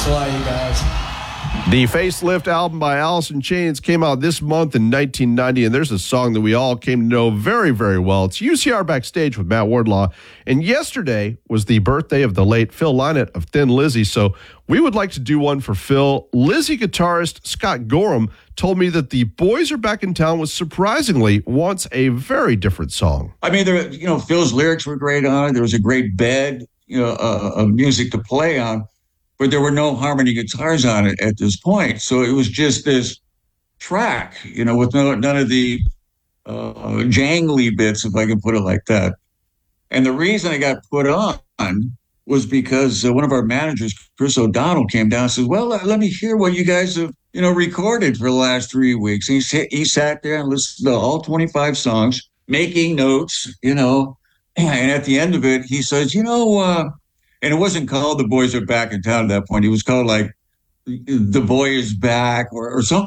Fly, you guys. The Facelift album by Alice in Chains came out this month in 1990, and there's a song that we all came to know very, very well. It's UCR Backstage with Matt Wardlaw, and yesterday was the birthday of the late Phil Lynott of Thin Lizzy, so we would like to do one for Phil. Lizzy guitarist Scott Gorham told me that the Boys Are Back in Town was surprisingly once a very different song. I mean, Phil's lyrics were great on it. There was a great bed, of music to play on. But there were no harmony guitars on it at this point. So it was just this track, with none of the jangly bits, if I can put it like that. And the reason I got put on was because one of our managers, Chris O'Donnell, came down and said, well, let me hear what you guys have, recorded for the last 3 weeks. And he sat there and listened to all 25 songs, making notes, and at the end of it, he says, and it wasn't called The Boys Are Back in Town at that point. It was called like The Boy Is Back or something